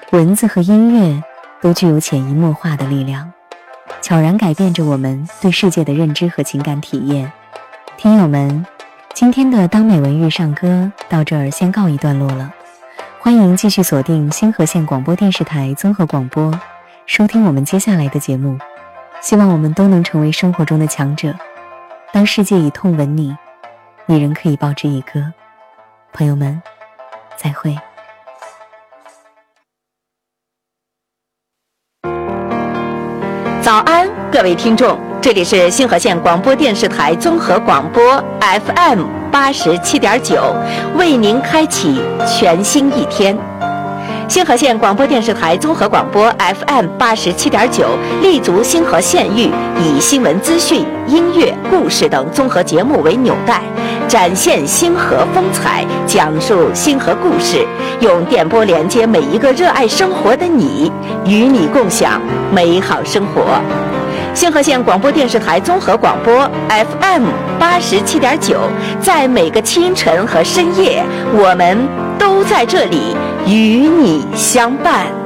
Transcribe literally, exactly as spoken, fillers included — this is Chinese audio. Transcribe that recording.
文字和音乐都具有潜移默化的力量，悄然改变着我们对世界的认知和情感体验。听友们，今天的当美文遇上歌到这儿先告一段落了，欢迎继续锁定星河县广播电视台综合广播，收听我们接下来的节目。希望我们都能成为生活中的强者，当世界以痛吻你，你仍可以报之以歌。朋友们，再会。 早安，各位听众，这里是星河县广播电视台综合广播 F M 八十七点九，为您开启全新一天。星河县广播电视台综合广播 F M 八十七点九，立足星河县域，以新闻资讯、音乐、故事等综合节目为纽带，展现星河风采，讲述星河故事，用电波连接每一个热爱生活的你，与你共享美好生活。星河县广播电视台综合广播 F M 八十七点九，在每个清晨和深夜，我们都在这里与你相伴。